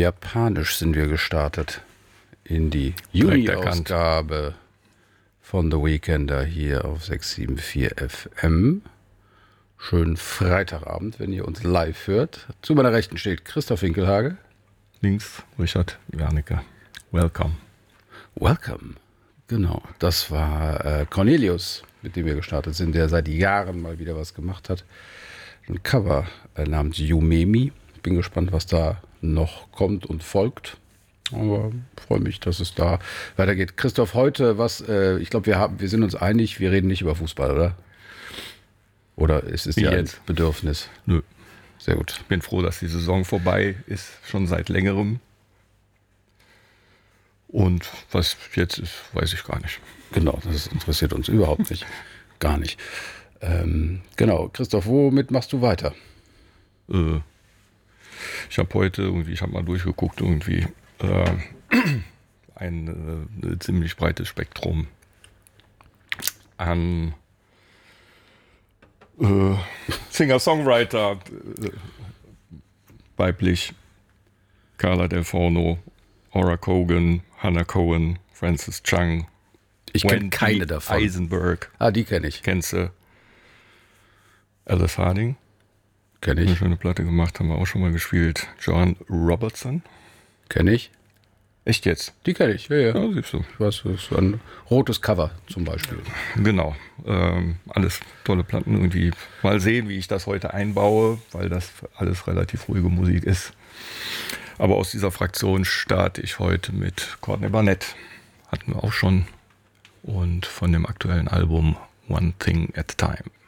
Japanisch sind wir gestartet in die Juni-Ausgabe von The Weekender hier auf 674 FM. Schönen Freitagabend, wenn ihr uns live hört. Zu meiner Rechten steht Christoph Winkelhage. Links Richard Wernicke. Welcome. Welcome. Genau, das war Cornelius, mit dem wir gestartet sind, der seit Jahren mal wieder was gemacht hat. Ein Cover namens Yumemi. Bin gespannt, was da noch kommt und folgt. Aber freue mich, dass es da weitergeht. Christoph, heute ich glaube, wir sind uns einig, wir reden nicht über Fußball, oder? Oder ist es dir ein Bedürfnis? Nö. Sehr gut. Ich bin froh, dass die Saison vorbei ist, schon seit längerem. Und was jetzt ist, weiß ich gar nicht. Genau, das interessiert uns überhaupt nicht. Gar nicht. Genau, Christoph, womit machst du weiter? Ich habe heute ich habe mal durchgeguckt, ein ziemlich breites Spektrum an Singer-Songwriter, weiblich, Carla Del Forno, Ora Cogan, Hannah Cohen, Frances Chung. Ich kenne keine davon. Eisenberg. Die kenne ich. Kennst du? Alice Harding. Kenne ich. Eine schöne Platte gemacht, haben wir auch schon mal gespielt. Joan Robertson. Kenne ich. Echt jetzt? Die kenne ich, ja. Ja, siehst du. Ich weiß, das ist ein rotes Cover zum Beispiel. Genau. Alles tolle Platten. Irgendwie mal sehen, wie ich das heute einbaue, weil das alles relativ ruhige Musik ist. Aber aus dieser Fraktion starte ich heute mit Courtney Barnett. Hatten wir auch schon. Und von dem aktuellen Album One Thing at a Time.